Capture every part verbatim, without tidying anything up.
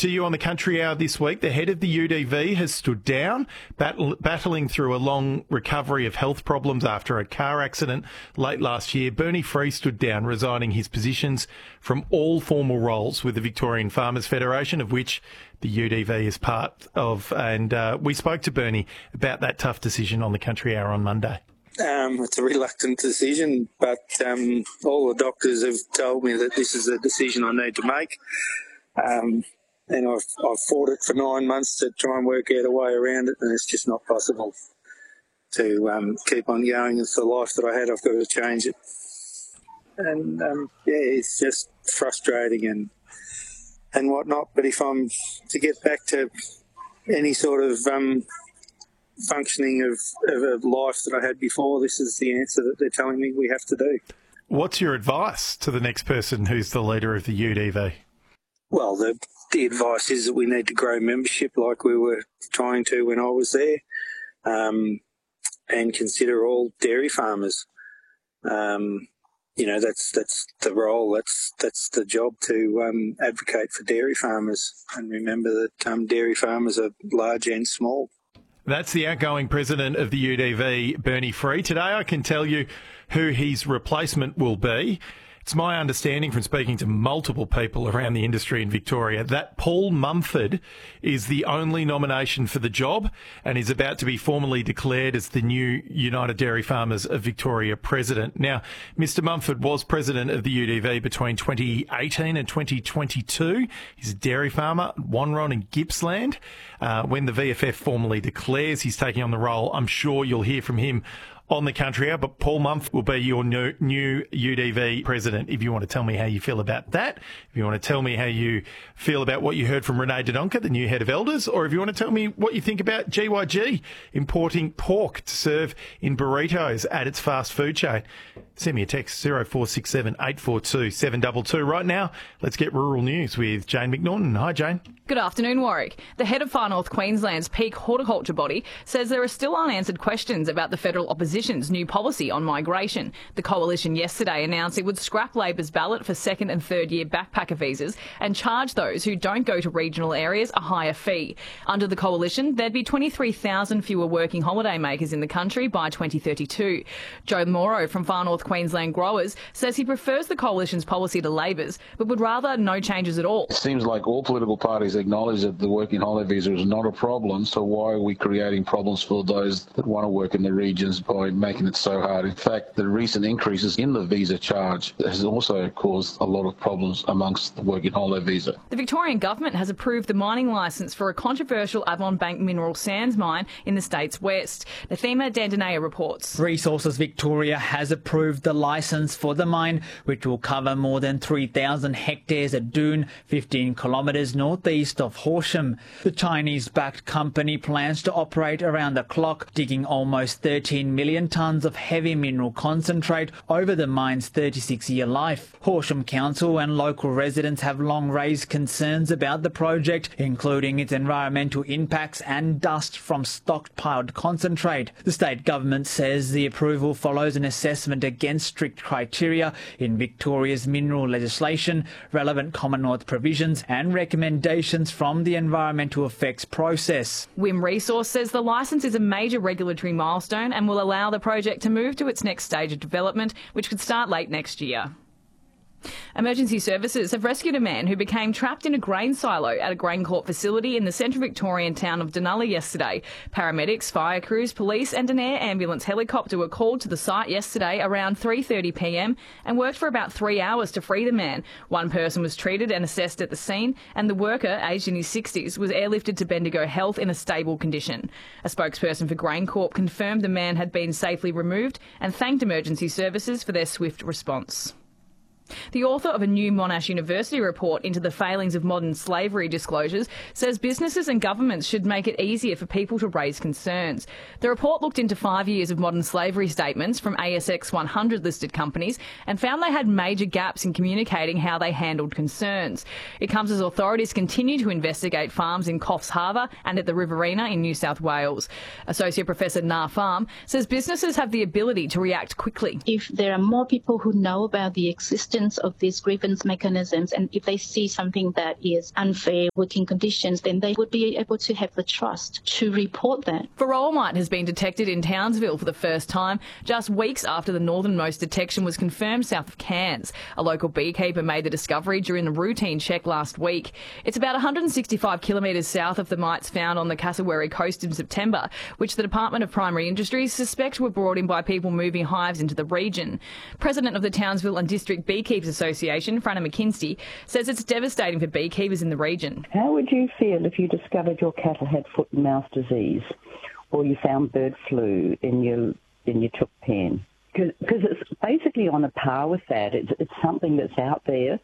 to you on the Country Hour this week. The head of the U D V has stood down, battle, battling through a long recovery of health problems after a car accident late last year. Bernie Free stood down, resigning his positions from all formal roles with the Victorian Farmers Federation, of which the U D V is part of. And uh, we spoke to Bernie about that tough decision on the Country Hour on Monday. Um, it's a reluctant decision, but um, all the doctors have told me that this is a decision I need to make. Um, and I've, I've fought it for nine months to try and work out a way around it, and it's just not possible to um, keep on going. It's the life that I had. I've got to change it. And, um, yeah, it's just frustrating and and whatnot. But if I'm to get back to any sort of um, functioning of, of a life that I had before, this is the answer that they're telling me we have to do. What's your advice to the next person who's the leader of the U D V? Well, the, the advice is that we need to grow membership like we were trying to when I was there, um, and consider all dairy farmers. Um, you know, that's that's the role, that's that's the job, to um, advocate for dairy farmers, and remember that um, dairy farmers are large and small. That's the outgoing president of the U D V, Bernie Free. Today I can tell you who his replacement will be. It's my understanding from speaking to multiple people around the industry in Victoria that Paul Mumford is the only nomination for the job and is about to be formally declared as the new United Dairy Farmers of Victoria president. Now, Mister Mumford was president of the U D V between twenty eighteen and twenty twenty-two. He's a dairy farmer, Wanron and Gippsland. Uh, when the V F F formally declares he's taking on the role, I'm sure you'll hear from him on the Country Hour, but Paul Mumford will be your new, new U D V president. If you want to tell me how you feel about that, if you want to tell me how you feel about what you heard from Renee Dodonka, the new head of Elders, or if you want to tell me what you think about G Y G importing pork to serve in burritos at its fast food chain, send me a text, zero four six seven, eight four two, seven two two. Right now, let's get rural news with Jane McNaughton. Hi, Jane. Good afternoon, Warwick. The head of Far North Queensland's peak horticulture body says there are still unanswered questions about the federal opposition's new policy on migration. The coalition yesterday announced it would scrap Labor's ballot for second and third year backpacker visas and charge those who don't go to regional areas a higher fee. Under the coalition, there'd be twenty-three thousand fewer working holiday makers in the country by twenty thirty-two. Joe Morrow from Far North Queensland Growers says he prefers the coalition's policy to Labor's, but would rather no changes at all. It seems like all political parties acknowledge that the working holiday visa is not a problem, so why are we creating problems for those that want to work in the regions by making it so hard? In fact, the recent increases in the visa charge has also caused a lot of problems amongst the working holiday visa. The Victorian government has approved the mining licence for a controversial Avon Bank mineral sands mine in the state's west. Nathema Dandanea reports. Resources Victoria has approved the licence for the mine, which will cover more than three thousand hectares at Doon, fifteen kilometres northeast of Horsham. The Chinese-backed company plans to operate around the clock, digging almost thirteen million tonnes of heavy mineral concentrate over the mine's thirty-six year life. Horsham Council and local residents have long raised concerns about the project, including its environmental impacts and dust from stockpiled concentrate. The state government says the approval follows an assessment against strict criteria in Victoria's mineral legislation, relevant Commonwealth provisions and recommendations from the environmental effects process. Wim Resource says the licence is a major regulatory milestone and will allow the project to move to its next stage of development, which could start late next year. Emergency services have rescued a man who became trapped in a grain silo at a GrainCorp facility in the central Victorian town of Dunalla yesterday. Paramedics, fire crews, police and an air ambulance helicopter were called to the site yesterday around three thirty p m and worked for about three hours to free the man. One person was treated and assessed at the scene, and the worker, aged in his sixties, was airlifted to Bendigo Health in a stable condition. A spokesperson for GrainCorp confirmed the man had been safely removed and thanked emergency services for their swift response. The author of a new Monash University report into the failings of modern slavery disclosures says businesses and governments should make it easier for people to raise concerns. The report looked into five years of modern slavery statements from A S X one hundred listed companies and found they had major gaps in communicating how they handled concerns. It comes as authorities continue to investigate farms in Coffs Harbour and at the Riverina in New South Wales. Associate Professor Na Farm says businesses have the ability to react quickly. If there are more people who know about the existence existence of these grievance mechanisms, and if they see something that is unfair working conditions, then they would be able to have the trust to report that. Varroa has been detected in Townsville for the first time, just weeks after the northernmost detection was confirmed south of Cairns. A local beekeeper made the discovery during a routine check last week. It's about one hundred sixty-five kilometres south of the mites found on the Cassowary coast in September, which the Department of Primary Industries suspect were brought in by people moving hives into the region. President of the Townsville and District Beekeepers Association, Franna McKinsey, says it's devastating for beekeepers in the region. How would you feel if you discovered your cattle had foot and mouth disease, or you found bird flu in your in your chook pen? Because it's basically on a par with that. It's, it's something that's out there,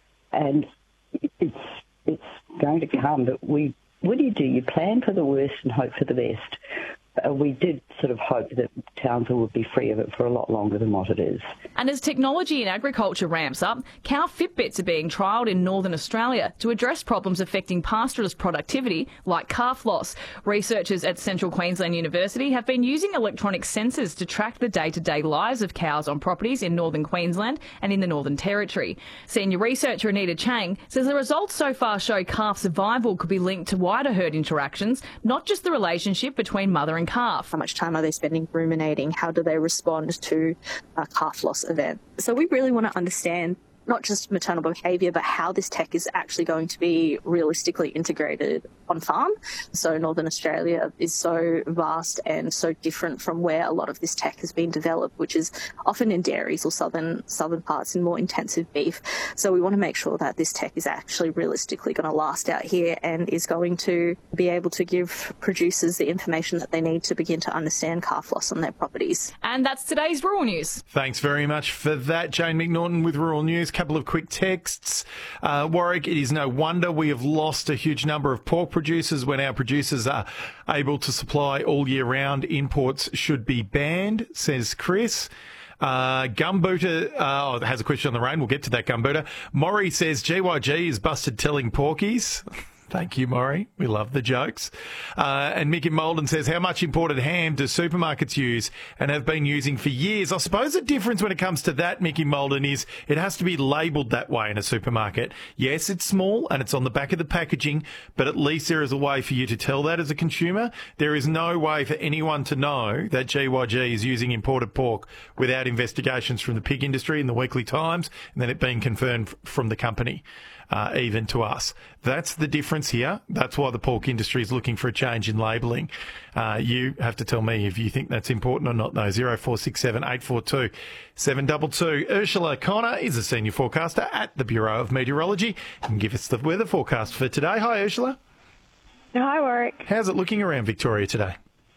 and it's it's going to come. But we, what do you do? You plan for the worst and hope for the best. Uh, we did sort of hope that Townsville would be free of it for a lot longer than what it is. And as technology in agriculture ramps up, cow Fitbits are being trialled in northern Australia to address problems affecting pastoralist productivity like calf loss. Researchers at Central Queensland University have been using electronic sensors to track the day-to-day lives of cows on properties in northern Queensland and in the Northern Territory. Senior researcher Anita Chang says the results so far show calf survival could be linked to wider herd interactions, not just the relationship between mother and calf. How much time are they spending ruminating? How do they respond to a calf loss event? So we really want to understand not just maternal behaviour, but how this tech is actually going to be realistically integrated on farm. So Northern Australia is so vast and so different from where a lot of this tech has been developed, which is often in dairies or southern southern parts in more intensive beef. So we want to make sure that this tech is actually realistically going to last out here and is going to be able to give producers the information that they need to begin to understand calf loss on their properties. And that's today's Rural News. Thanks very much for that, Jane McNaughton with Rural News. Couple of quick texts. Uh, Warwick, it is no wonder we have lost a huge number of pork producers. When our producers are able to supply all year round, imports should be banned, says Chris. Uh, Gumbooter uh, has a question on the rain. We'll get to that, Gumbooter. Maury says G Y G is busted telling porkies. Thank you, Maury. We love the jokes. Uh, and Mickey Molden says, how much imported ham do supermarkets use and have been using for years? I suppose the difference when it comes to that, Mickey Molden, is it has to be labelled that way in a supermarket. Yes, it's small and it's on the back of the packaging, but at least there is a way for you to tell that as a consumer. There is no way for anyone to know that G Y G is using imported pork without investigations from the pig industry in the Weekly Times and then it being confirmed from the company. Uh, even to us. That's the difference here. That's why the pork industry is looking for a change in labelling. Uh, you have to tell me if you think that's important or not, though. zero four six seven eight four two seven two two. Ursula Connor is a senior forecaster at the Bureau of Meteorology and give us the weather forecast for today. Hi, Ursula. Hi, Warwick. How's it looking around Victoria today?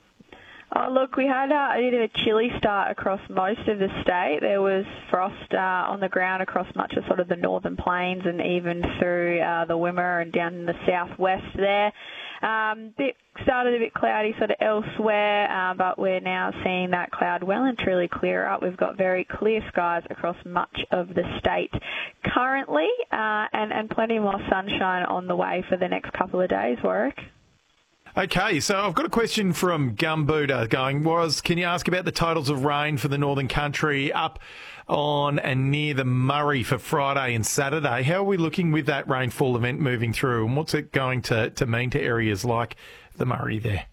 Oh, look, we had uh, a bit of a chilly start across most of the state. There was frost uh, on the ground across much of sort of the northern plains and even through uh, the Wimmera and down in the southwest there. Um, bit started a bit cloudy sort of elsewhere, uh, but we're now seeing that cloud well and truly clear up. We've got very clear skies across much of the state currently, uh, and, and plenty more sunshine on the way for the next couple of days, Warwick. Okay, so I've got a question from Gumbooter going, was, can you ask about the totals of rain for the Northern Country up on and near the Murray for Friday and Saturday? How are we looking with that rainfall event moving through and what's it going to, to mean to areas like the Murray there?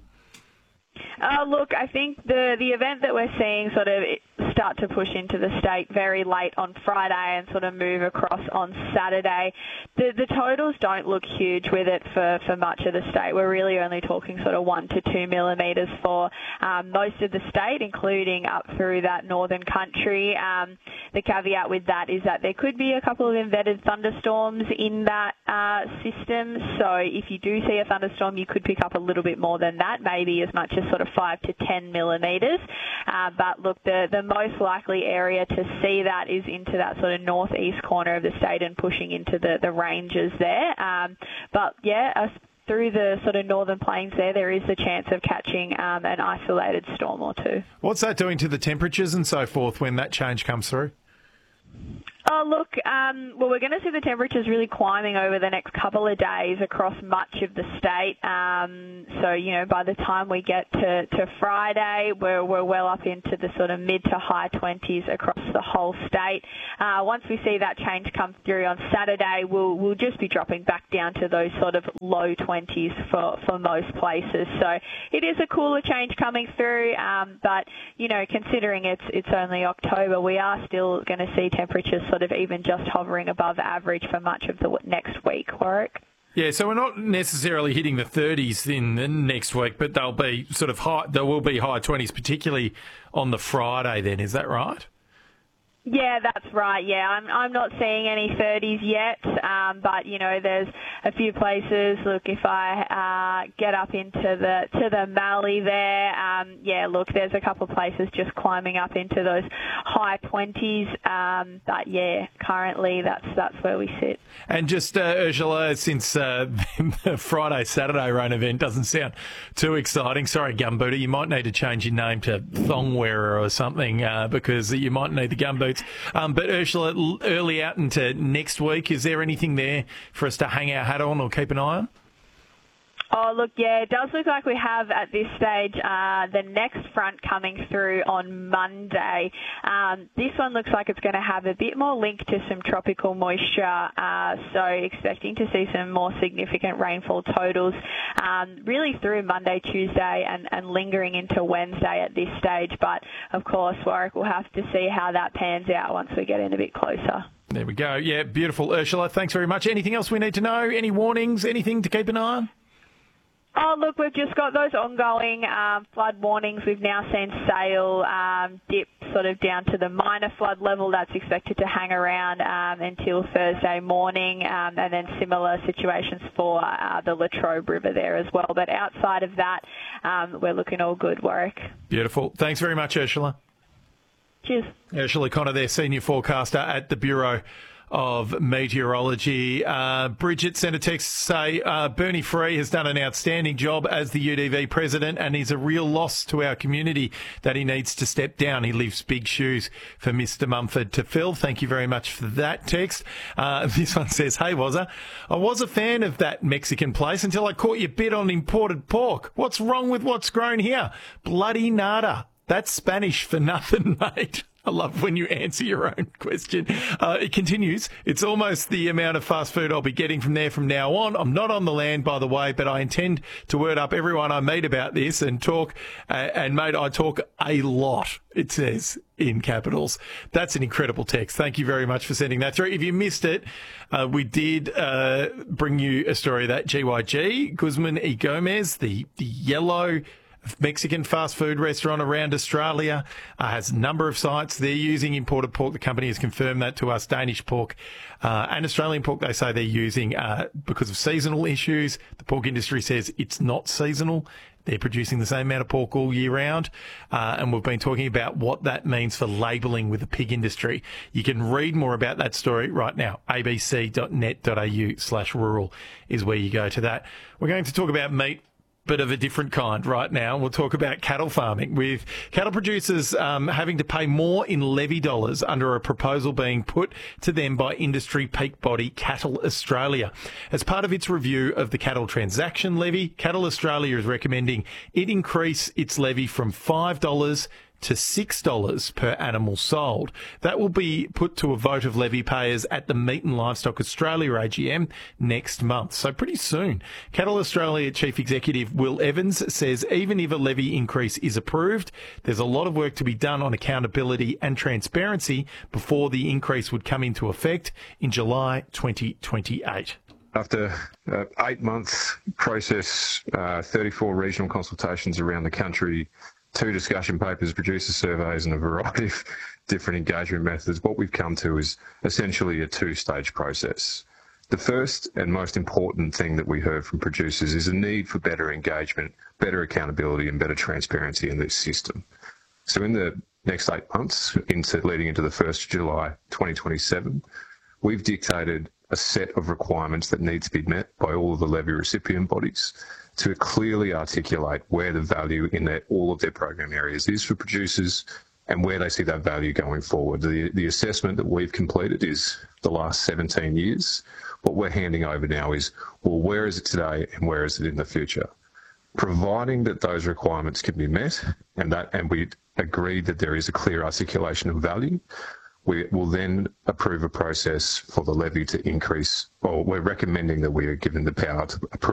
Uh, look, I think the, the event that we're seeing sort of start to push into the state very late on Friday and sort of move across on Saturday, the, the totals don't look huge with it for, for much of the state. We're really only talking sort of one to two millimetres for um, most of the state, including up through that northern country. Um, the caveat with that is that there could be a couple of embedded thunderstorms in that uh, system. So if you do see a thunderstorm, you could pick up a little bit more than that, maybe as much as sort of five to ten millimetres. Uh, but look, the, the most likely area to see that is into that sort of northeast corner of the state and pushing into the, the ranges there. Um, but yeah, uh, through the sort of northern plains there, there is the chance of catching um, an isolated storm or two. What's that doing to the temperatures and so forth when that change comes through? Oh, look, um, well, we're going to see the temperatures really climbing over the next couple of days across much of the state. Um, so, you know, by the time we get to, to Friday, we're, we're well up into the sort of mid to high twenties across the whole state. Uh, once we see that change come through on Saturday, we'll, we'll just be dropping back down to those sort of low twenties for, for most places. So it is a cooler change coming through, um, but, you know, considering it's, it's only October, we are still going to see temperatures sort of even just hovering above average for much of the next week, Warwick. Yeah, so we're not necessarily hitting the thirties in the next week, but they'll be sort of high, there will be high twenties, particularly on the Friday then, is that right? Yeah, that's right. Yeah, I'm I'm not seeing any thirties yet, um, but you know, there's a few places. Look, if I uh, get up into the to the Mallee there, um, yeah, look, there's a couple of places just climbing up into those high twenties. Um, but yeah, currently that's that's where we sit. And just uh, Ursula, since uh, the Friday Saturday rain event doesn't sound too exciting, sorry, Gumbooter, you might need to change your name to Thong Wearer or something uh, because you might need the gumboots. Um, but Ursula, early out into next week, is there anything there for us to hang our hat on or keep an eye on? Oh, look, yeah, it does look like we have at this stage uh, the next front coming through on Monday. Um, this one looks like it's going to have a bit more link to some tropical moisture, uh, so expecting to see some more significant rainfall totals um, really through Monday, Tuesday and, and lingering into Wednesday at this stage. But, of course, Warwick will have to see how that pans out once we get in a bit closer. There we go. Yeah, beautiful. Ursula, thanks very much. Anything else we need to know? Any warnings? Anything to keep an eye on? Oh, look, we've just got those ongoing um, flood warnings. We've now seen Sale um, dip sort of down to the minor flood level. That's expected to hang around um, until Thursday morning, um, and then similar situations for uh, the Latrobe River there as well. But outside of that, um, we're looking all good, Warwick. Beautiful. Thanks very much, Ursula. Cheers. Ursula Connor there, Senior Forecaster at the Bureau of Meteorology. Uh, Bridget sent a text to say uh, Bernie Free has done an outstanding job as the U D V president and is a real loss to our community that he needs to step down. He leaves big shoes for Mister Mumford to fill. Thank you very much for that text. Uh, this one says, hey, Wazza, I was a fan of that Mexican place until I caught your bid on imported pork. What's wrong with what's grown here? Bloody nada. That's Spanish for nothing, mate. I love when you answer your own question. Uh, it continues. It's almost the amount of fast food I'll be getting from there from now on. I'm not on the land, by the way, but I intend to word up everyone I meet about this and talk. Uh, and, mate, I talk a lot, it says in capitals. That's an incredible text. Thank you very much for sending that through. If you missed it, uh, we did uh, bring you a story that G Y G, Guzman y Gomez, the, the yellow Mexican fast food restaurant around Australia, uh, has a number of sites. They're using imported pork. The company has confirmed that to us. Danish pork uh, and Australian pork, they say they're using uh, because of seasonal issues. The pork industry says it's not seasonal. They're producing the same amount of pork all year round. Uh, and we've been talking about what that means for labelling with the pig industry. You can read more about that story right now. a b c dot net dot a u slash rural is where you go to that. We're going to talk about meat, but of a different kind right now. We'll talk about cattle farming, with cattle producers um, having to pay more in levy dollars under a proposal being put to them by industry peak body Cattle Australia. As part of its review of the cattle transaction levy, Cattle Australia is recommending it increase its levy from five dollars to six dollars per animal sold. That will be put to a vote of levy payers at the Meat and Livestock Australia A G M next month, so pretty soon. Cattle Australia Chief Executive Will Evans says even if a levy increase is approved, there's a lot of work to be done on accountability and transparency before the increase would come into effect in July twenty twenty-eight. After uh, eight months process, uh, thirty-four regional consultations around the country, two discussion papers, producer surveys and a variety of different engagement methods, what we've come to is essentially a two-stage process. The first and most important thing that we heard from producers is a need for better engagement, better accountability and better transparency in this system. So in the next eight months, into leading into the first of July twenty twenty-seven, we've dictated a set of requirements that need to be met by all of the levy recipient bodies to clearly articulate where the value in their, all of their program areas is for producers and where they see that value going forward. The, the assessment that we've completed is the last seventeen years. What we're handing over now is, well, where is it today and where is it in the future? Providing that those requirements can be met and that and we agree that there is a clear articulation of value, we will then approve a process for the levy to increase, or we're recommending that we are given the power to approve